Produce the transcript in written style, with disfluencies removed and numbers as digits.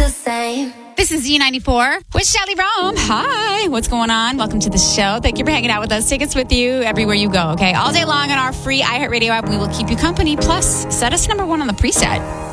the same. This is Z94 with Shelly Rome. Hi, what's going on? Welcome to the show. Thank you for hanging out with us. Take us with you everywhere you go, okay? All day long on our free iHeartRadio app, we will keep you company. Plus, set us number one on the preset.